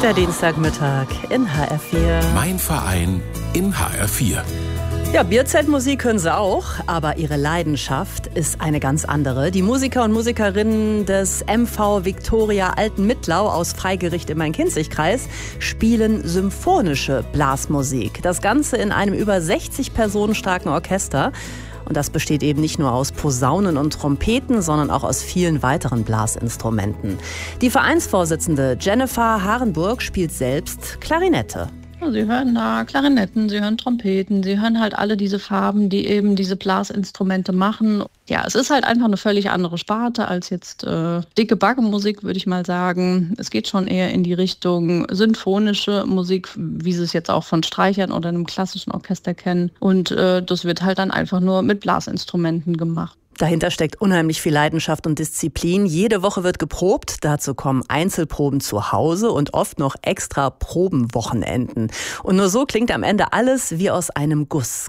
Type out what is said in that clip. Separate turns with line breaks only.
Der Dienstagmittag in HR4.
Mein Verein in HR4.
Ja, Bierzeltmusik können sie auch, aber ihre Leidenschaft ist eine ganz andere. Die Musiker und Musikerinnen des MV Viktoria Altenmittlau aus Freigericht im Main-Kinzig-Kreis spielen symphonische Blasmusik. Das Ganze in einem über 60 Personen starken Orchester. Und das besteht eben nicht nur aus Posaunen und Trompeten, sondern auch aus vielen weiteren Blasinstrumenten. Die Vereinsvorsitzende Jennifer Harenburg spielt selbst Klarinette.
Sie hören da Klarinetten, Sie hören Trompeten, Sie hören halt alle diese Farben, die eben diese Blasinstrumente machen. Ja, es ist halt einfach eine völlig andere Sparte als jetzt dicke Baggenmusik, würde ich mal sagen. Es geht schon eher in die Richtung symphonische Musik, wie Sie es jetzt auch von Streichern oder einem klassischen Orchester kennen. Und das wird halt dann einfach nur mit Blasinstrumenten gemacht.
Dahinter steckt unheimlich viel Leidenschaft und Disziplin. Jede Woche wird geprobt. Dazu kommen Einzelproben zu Hause und oft noch extra Probenwochenenden. Und nur so klingt am Ende alles wie aus einem Guss.